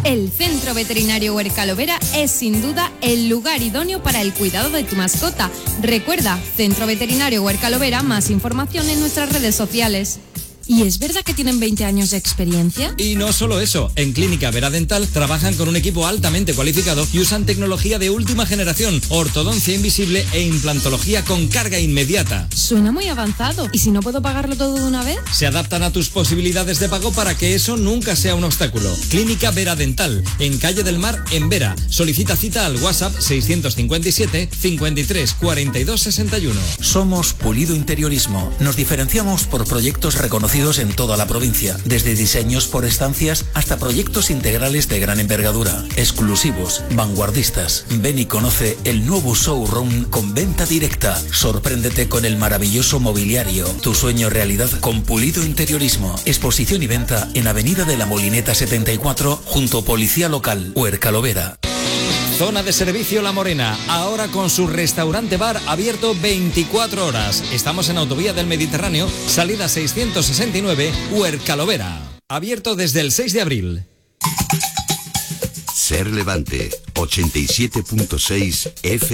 El Centro Veterinario Huercalovera es sin duda el lugar idóneo para el cuidado de tu mascota. Recuerda, Centro Veterinario Huercalovera, más información en nuestras redes sociales. ¿Y es verdad que tienen 20 años de experiencia? Y no solo eso, en Clínica Vera Dental trabajan con un equipo altamente cualificado y usan tecnología de última generación, ortodoncia invisible e implantología con carga inmediata. Suena muy avanzado. ¿Y si no puedo pagarlo todo de una vez? Se adaptan a tus posibilidades de pago para que eso nunca sea un obstáculo. Clínica Vera Dental, en Calle del Mar, en Vera. Solicita cita al WhatsApp 657 53 42 61. Somos Pulido Interiorismo. Nos diferenciamos por proyectos reconocidos en toda la provincia, desde diseños por estancias hasta proyectos integrales de gran envergadura, exclusivos, vanguardistas. Ven y conoce el nuevo showroom con venta directa. Sorpréndete con el maravilloso mobiliario. Tu sueño realidad con Pulido Interiorismo. Exposición y venta en Avenida de la Molineta 74, junto a Policía Local, Huercalovera. Zona de servicio La Morena, ahora con su restaurante bar abierto 24 horas. Estamos en Autovía del Mediterráneo, salida 669, Huercalovera. Abierto desde el 6 de abril. Ser Levante, 87.6 FM.